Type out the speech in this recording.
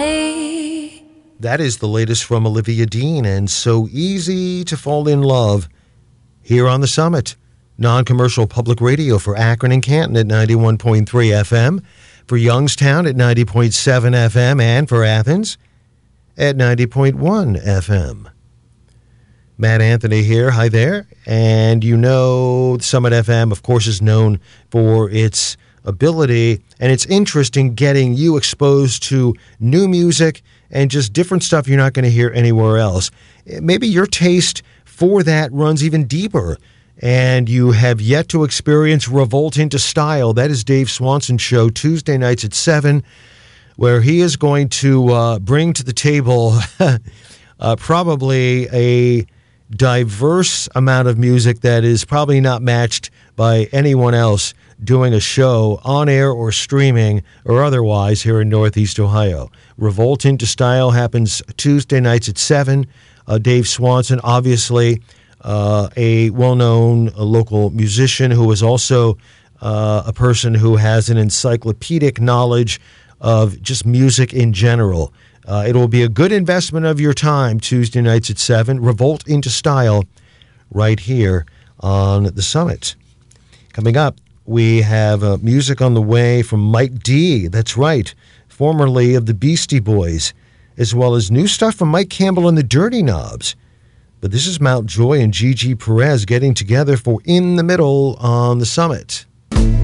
me. That is the latest from Olivia Dean, and So Easy to Fall in Love, here on The Summit. Non-commercial public radio for Akron and Canton at 91.3 FM, for Youngstown at 90.7 FM, and for Athens at 90.1 FM. Matt Anthony here. Hi there. And you know, Summit FM, of course, is known for its ability and its interest in getting you exposed to new music and just different stuff you're not going to hear anywhere else. Maybe your taste for that runs even deeper, and you have yet to experience Revolt into Style. That is Dave Swanson's show, Tuesday nights at 7, where he is going to bring to the table probably a diverse amount of music that is probably not matched by anyone else doing a show on air or streaming or otherwise here in Northeast Ohio. Revolt into Style happens Tuesday nights at 7. Dave Swanson, obviously a well-known local musician who is also a person who has an encyclopedic knowledge of just music in general. It will be a good investment of your time Tuesday nights at 7. Revolt into Style right here on The Summit. Coming up, we have music on the way from Mike D. That's right, formerly of the Beastie Boys, as well as new stuff from Mike Campbell and the Dirty Knobs. But this is Mount Joy and Gigi Perez getting together for In the Middle on The Summit.